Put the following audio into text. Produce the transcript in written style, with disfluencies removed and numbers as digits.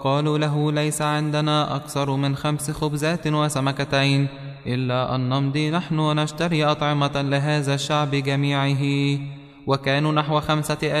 قالوا له: ليس عندنا أكثر من 5 خبزات وسمكتين، إلا أن نمضي نحن ونشتري أطعمة لهذا الشعب جميعه. وكانوا نحو 5000